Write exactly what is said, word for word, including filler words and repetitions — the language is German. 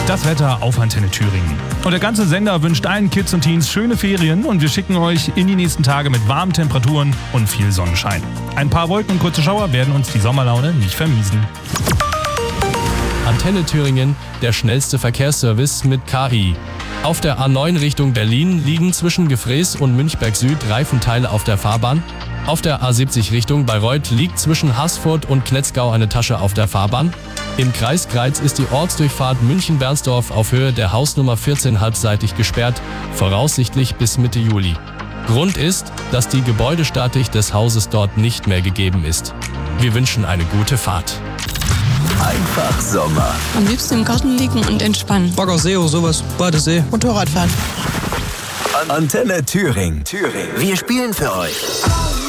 Das Wetter auf Antenne Thüringen. Und der ganze Sender wünscht allen Kids und Teens schöne Ferien und wir schicken euch in die nächsten Tage mit warmen Temperaturen und viel Sonnenschein. Ein paar Wolken und kurze Schauer werden uns die Sommerlaune nicht vermiesen. Antenne Thüringen, der schnellste Verkehrsservice mit K I. Auf der A neun Richtung Berlin liegen zwischen Gefrees und Münchberg Süd Reifenteile auf der Fahrbahn. Auf der A siebzig Richtung Bayreuth liegt zwischen Haßfurt und Knetzgau eine Tasche auf der Fahrbahn. Im Kreis Greiz ist die Ortsdurchfahrt München-Bernsdorf auf Höhe der Hausnummer vierzehn halbseitig gesperrt, voraussichtlich bis Mitte Juli. Grund ist, dass die Gebäudestatik des Hauses dort nicht mehr gegeben ist. Wir wünschen eine gute Fahrt. Einfach Sommer. Am liebsten im Garten liegen und entspannen. Baggersee oder sowas, Badesee. Motorradfahren. Antenne Thüringen. Thüringen. Wir spielen für euch.